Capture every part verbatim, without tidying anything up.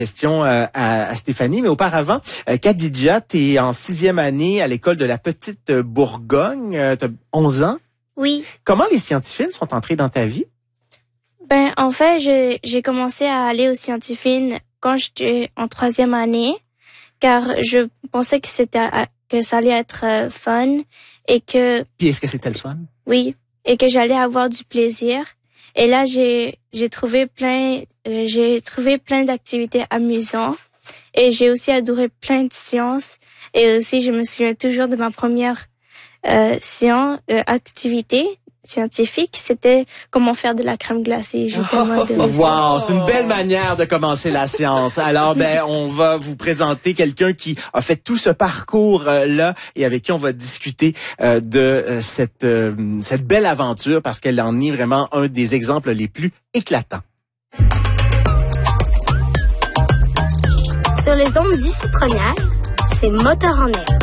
Question euh, à, à Stéphanie, mais auparavant, euh, Khadija, tu es en sixième année à l'école de la Petite Bourgogne, euh, tu as onze ans. Oui. Comment les scientifines sont entrées dans ta vie? Ben, en fait, je, j'ai commencé à aller aux scientifines quand j'étais en troisième année, car je pensais que c'était, que ça allait être euh, fun et que... Puis est-ce que c'était le fun? Oui, et que j'allais avoir du plaisir. Et là, j'ai, j'ai trouvé plein, euh, j'ai trouvé plein d'activités amusantes. Et j'ai aussi adoré plein de sciences. Et aussi, je me souviens toujours de ma première euh, science, euh, activité scientifique. C'était comment faire de la crème glacée. J'ai tellement adoré ça. Wow, c'est une belle manière de commencer la science. Alors, ben, on va vous présenter quelqu'un qui a fait tout ce parcours-là et avec qui on va discuter euh, de euh, cette euh, cette belle aventure parce qu'elle en est vraiment un des exemples les plus éclatants. Sur les ondes d'ici première, c'est Moteur en air.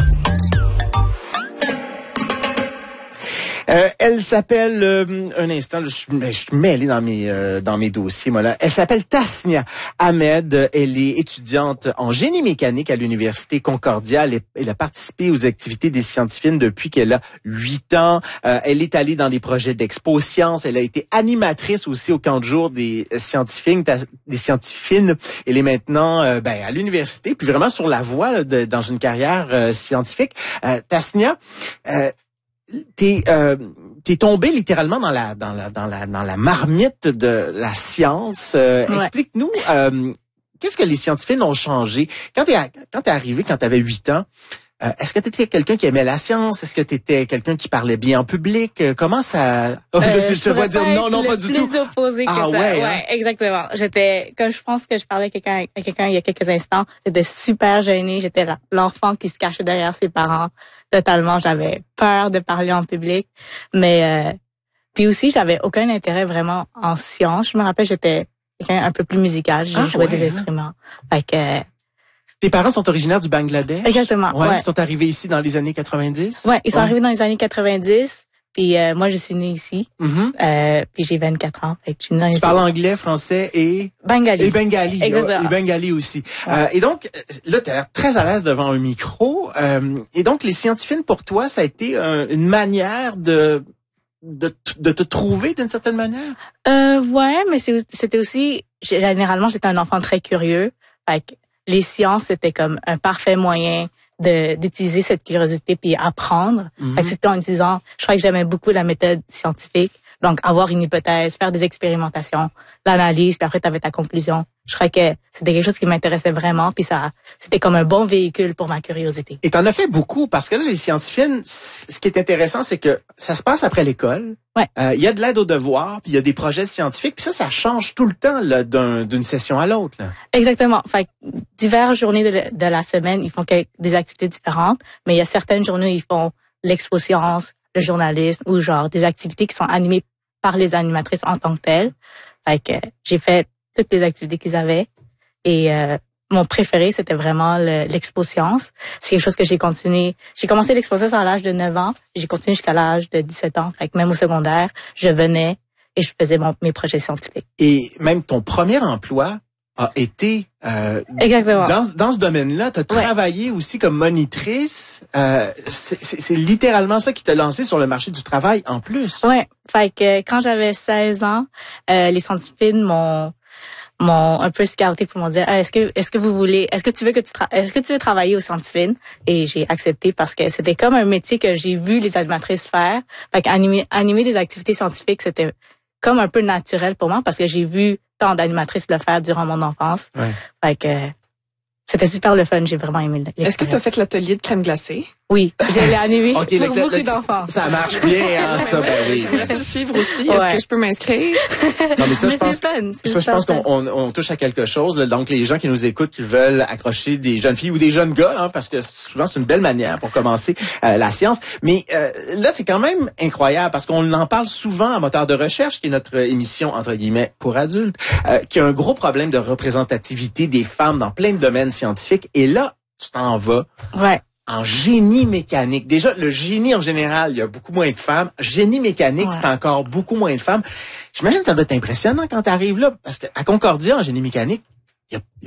Euh, elle s'appelle euh, un instant, je suis, je suis mêlé dans mes euh, dans mes dossiers moi là. Elle s'appelle Tasnia Ahmed. Elle est étudiante en génie mécanique à l'université Concordia. Elle, est, elle a participé aux activités des scientifines depuis qu'elle a huit ans. Euh, elle est allée dans des projets d'expo sciences. Elle a été animatrice aussi au camp de jour des scientifines, des scientifines. Elle est maintenant euh, ben à l'université, puis vraiment sur la voie là, de, dans une carrière euh, scientifique. Euh, Tasnia. Euh, T'es euh, t'es tombé littéralement dans la dans la dans la dans la marmite de la science. Euh, ouais. Explique-nous euh, qu'est-ce que les scientifiques ont changé quand t'es quand t'es arrivé quand t'avais huit ans. Euh, est-ce que t'étais quelqu'un qui aimait la science? Est-ce que t'étais quelqu'un qui parlait bien en public? Euh, comment ça... Oh, euh, je, je te vois dire non, non, pas du tout. Plus opposé que ah, ça. Ouais, ouais hein? Exactement. J'étais, comme je pense que je parlais à quelqu'un, à quelqu'un il y a quelques instants, j'étais super gênée. J'étais la, l'enfant qui se cachait derrière ses parents. Totalement, j'avais peur de parler en public. Mais, euh, puis aussi, j'avais aucun intérêt vraiment en sciences. Je me rappelle, j'étais quelqu'un un peu plus musical. J'ai ah, joué ouais, des hein? instruments. Fait que... Tes parents sont originaires du Bangladesh? Exactement, ouais. ouais. Ils sont arrivés ici dans les années quatre-vingt-dix? Ouais, ils sont ouais. arrivés dans les années quatre-vingt-dix. Puis euh, moi, je suis née ici. Mm-hmm. Euh, puis j'ai vingt-quatre ans. Fait que je suis née tu parles anglais, français et... Bengali. Et Bengali. Exactement. Et Bengali aussi. Ouais. Euh, et donc, là, tu as l'air très à l'aise devant un micro. Euh, et donc, les scientifines, pour toi, ça a été euh, une manière de... De, de te trouver d'une certaine manière? Euh, ouais, mais c'est, c'était aussi... Généralement, j'étais un enfant très curieux. Fait que les sciences, c'était comme un parfait moyen de d'utiliser cette curiosité puis apprendre. Mm-hmm. Fait que c'était en disant, je crois que j'aimais beaucoup la méthode scientifique. Donc, avoir une hypothèse, faire des expérimentations, l'analyse, puis après, tu avais ta conclusion. Je crois que c'était quelque chose qui m'intéressait vraiment, puis ça, c'était comme un bon véhicule pour ma curiosité. Et t'en as fait beaucoup, parce que là, les scientifines, ce qui est intéressant, c'est que ça se passe après l'école. Ouais. Euh, il y a de l'aide aux devoirs, puis il y a des projets scientifiques, puis ça, ça change tout le temps là, d'un, d'une session à l'autre. Là. Exactement. Fait que diverses journées de, de la semaine, ils font des activités différentes, mais il y a certaines journées où ils font l'expo science, le journalisme ou genre des activités qui sont animées par les animatrices en tant que telles. Fait que j'ai fait toutes les activités qu'ils avaient et euh, mon préféré c'était vraiment le, l'expo science. C'est quelque chose que j'ai continué. J'ai commencé l'expo science à l'âge de neuf ans, et j'ai continué jusqu'à l'âge de dix-sept ans. Fait que même au secondaire, je venais et je faisais mon, mes projets scientifiques. Et même ton premier emploi a été euh, Exactement. Dans, dans ce domaine-là, tu as ouais. travaillé aussi comme monitrice. Euh, c'est, c'est, c'est littéralement ça qui t'a lancé sur le marché du travail en plus. Ouais. Fait que quand j'avais seize ans, euh, les scientifines m'ont m'ont un peu scouté pour me dire ah, est-ce que est-ce que vous voulez est-ce que tu veux que tu tra- est-ce que tu veux travailler aux scientifines et j'ai accepté parce que c'était comme un métier que j'ai vu les animatrices faire. Fait qu'animer animer des activités scientifiques, c'était comme un peu naturel pour moi parce que j'ai vu tant d'animatrices le faire durant mon enfance. Ouais. Fait que c'était super le fun, j'ai vraiment aimé l'expérience. Est-ce que tu as fait l'atelier de crème glacée? Oui, j'ai l'ai animé okay, pour le, beaucoup le, d'enfants. Ça marche bien, hein, ça, ben oui. J'aimerais ça le suivre aussi. Ouais. Est-ce que je peux m'inscrire? Non, mais ça, mais je pense, c'est fun, c'est ça, je pense qu'on on, on touche à quelque chose. Là. Donc, les gens qui nous écoutent, qui veulent accrocher des jeunes filles ou des jeunes gars, hein, parce que souvent, c'est une belle manière pour commencer euh, la science. Mais euh, là, c'est quand même incroyable parce qu'on en parle souvent à Moteur de recherche, qui est notre émission, entre guillemets, pour adultes, euh, qui a un gros problème de représentativité des femmes dans plein de domaines scientifiques. Et là, tu t'en vas ouais. en génie mécanique. Déjà, le génie en général, il y a beaucoup moins de femmes. Génie mécanique, ouais. c'est encore beaucoup moins de femmes. J'imagine que ça doit être impressionnant quand tu arrives là, parce qu'à Concordia, en génie mécanique, il y a,